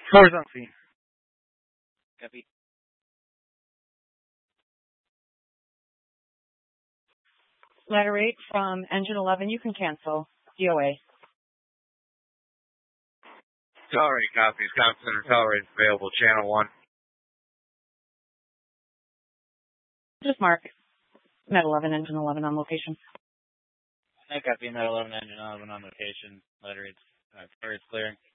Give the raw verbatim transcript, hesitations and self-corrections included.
Four's on scene. Copy. Ladder eight from engine eleven, you can cancel. D O A. Tower eight copies. Comm Center, Tower eight available. Channel one. Just mark. Med eleven, engine eleven on location. I copy Med eleven, engine eleven on location. Ladder eight, uh, Tower eight's clearing.